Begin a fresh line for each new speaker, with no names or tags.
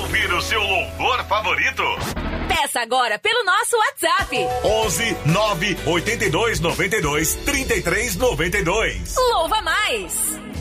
ouvir o seu louvor favorito?
Peça agora pelo nosso WhatsApp.
11 9 82 92 33 92.
Louva mais!